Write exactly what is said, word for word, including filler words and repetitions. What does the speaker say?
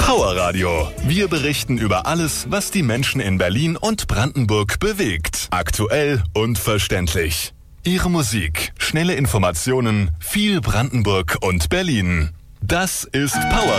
Power Radio. Wir berichten über alles, was die Menschen in Berlin und Brandenburg bewegt. Aktuell und verständlich. Ihre Musik, schnelle Informationen, viel Brandenburg und Berlin. Das ist Power